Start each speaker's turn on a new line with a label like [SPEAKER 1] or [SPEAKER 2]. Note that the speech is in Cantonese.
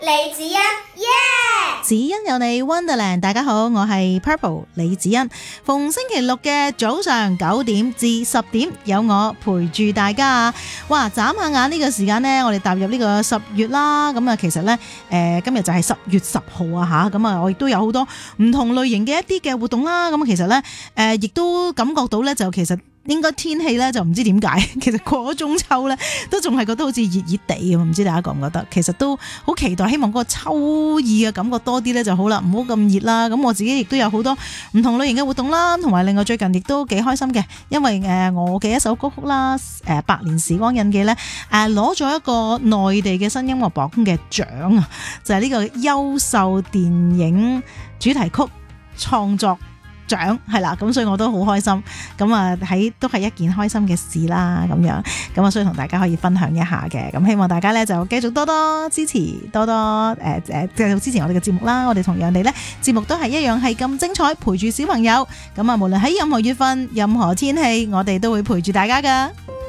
[SPEAKER 1] 李子欣，耶！
[SPEAKER 2] 子欣有你 Wonderland， 大家好，我係 Purple 李子欣。逢星期六嘅早上9點至10點，有我陪住大家啊！哇，眨下眼呢個時間呢，我哋踏入呢個10月啦。咁啊，其實呢，今日就係10月10號啊吓。咁啊，我亦都有好多唔同類型嘅一啲嘅活動啦。咁其實呢，亦都感覺到呢，就其實。應該天氣咧就唔知點解，其實過咗中秋咧都仲係覺得好似熱熱地咁，唔知大家覺唔覺得？其實都好期待，希望嗰個秋意嘅感覺多啲咧就好啦，唔好咁熱啦。咁我自己亦都有好多唔同類型嘅活動啦，同埋另外最近亦都幾開心嘅，因為我嘅一首歌曲啦，百年時光印記咧攞咗一個內地嘅新音樂榜嘅獎啊，就係呢個優秀電影主題曲創作獎係啦，咁所以我都好開心，咁啊都係一件開心嘅事啦，咁樣，咁啊所以同大家可以分享一下嘅，咁希望大家咧就繼續多多支持，多多繼續支持我哋嘅節目啦，我哋同樣地咧節目都係一樣係咁精彩，陪住小朋友，咁啊無論喺任何月份、任何天氣，我哋都會陪住大家噶。